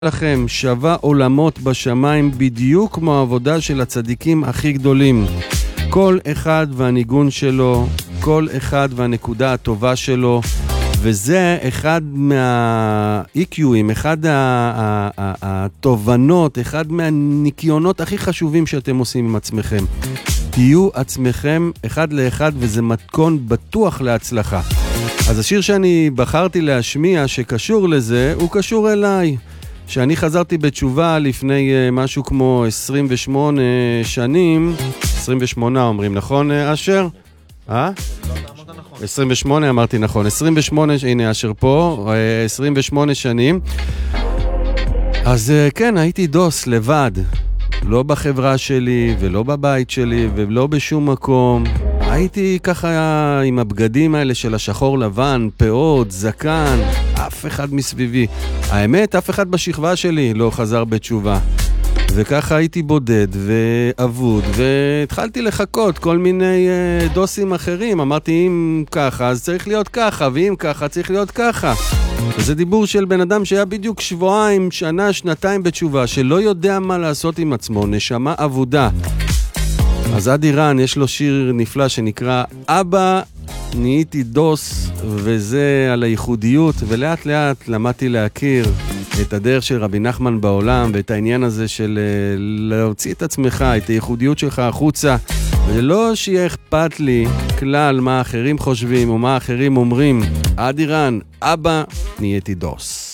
לכם שווה עולמות בשמיים בדיוק כמו העבודה של הצדיקים הכי גדולים. כל אחד והניגון שלו, כל אחד והנקודה הטובה שלו, וזה אחד מה-EQים, אחד התובנות, אחד מהניקיונות הכי חשובים שאתם עושים עם עצמכם. תהיו עצמכם אחד לאחד וזה מתכון בטוח להצלחה. אז השיר שאני בחרתי להשמיע שקשור לזה, הוא קשור אליי. שאני חזרתי בתשובה לפני משהו כמו 28 שנים, 28 אומרים, נכון אשר? 28 אמרתי נכון, 28, הנה אשר פה, 28 שנים. אז כן, הייתי דוס לבד, לא בחברה שלי ולא בבית שלי ולא בשום מקום. הייתי ככה עם הבגדים האלה של השחור לבן, פאות, זקן, אף אחד מסביבי. האמת, אף אחד בשכבה שלי לא חזר בתשובה. וככה הייתי בודד ואבוד, והתחלתי לחכות כל מיני דוסים אחרים. אמרתי, אם ככה, אז צריך להיות ככה, ואם ככה, צריך להיות ככה. וזה דיבור של בן אדם שהיה בדיוק שבועיים, שנה, שנתיים בתשובה, שלא יודע מה לעשות עם עצמו, נשמה אבודה. אז עד איראן יש לו שיר נפלא שנקרא אבא נהייתי דוס, וזה על הייחודיות, ולאט לאט למדתי להכיר את הדרך של רבי נחמן בעולם, ואת העניין הזה של להוציא את עצמך, את הייחודיות שלך החוצה, ולא שיהיה אכפת לי כלל מה אחרים חושבים או מה אחרים אומרים. עד איראן, אבא נהייתי דוס.